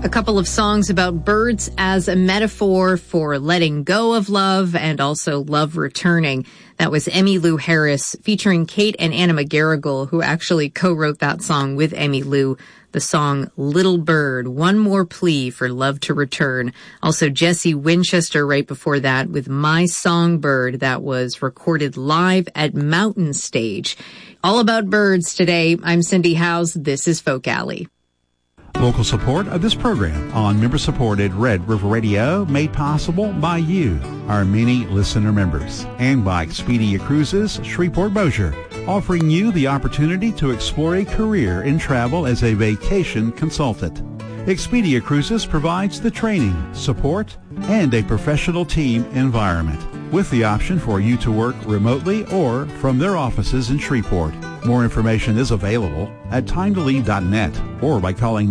A couple of songs about birds as a metaphor for letting go of love and also love returning. That was Emmylou Harris featuring Kate and Anna McGarrigle, who actually co-wrote that song with Emmylou. The song Little Bird, One More Plea for Love to Return. Also Jesse Winchester right before that with My Songbird. That was recorded live at Mountain Stage. All about birds today. I'm Cindy Howes. This is Folk Alley. Local support of this program on member-supported Red River Radio made possible by you, our many listener members, and by Expedia Cruises Shreveport-Bossier, offering you the opportunity to explore a career in travel as a vacation consultant. Expedia Cruises provides the training, support, and a professional team environment, with the option for you to work remotely or from their offices in Shreveport. More information is available at timetolive.net or by calling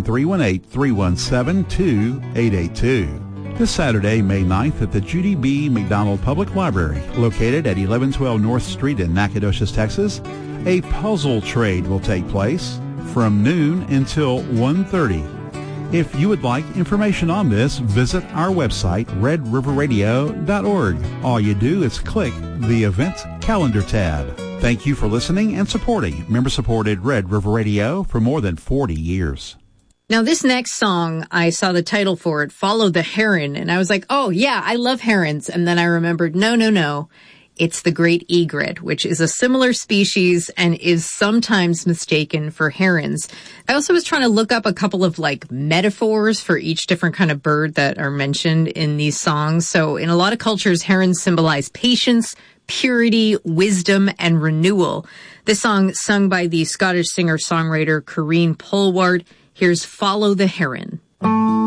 318-317-2882. This Saturday, May 9th at the Judy B. McDonald Public Library, located at 1112 North Street in Nacogdoches, Texas, a puzzle trade will take place from noon until 1:30. If you would like information on this, visit our website, redriverradio.org. All you do is click the Event Calendar tab. Thank you for listening and supporting member-supported Red River Radio for more than 40 years. Now, this next song, I saw the title for it, Follow the Heron, and I was like, oh, yeah, I love herons. And then I remembered, no. It's the great egret, which is a similar species and is sometimes mistaken for herons. I also was trying to look up a couple of metaphors for each different kind of bird that are mentioned in these songs. So in a lot of cultures, herons symbolize patience, purity, wisdom, and renewal. This song, sung by the Scottish singer-songwriter Corrine Polwart, here's Follow the Heron.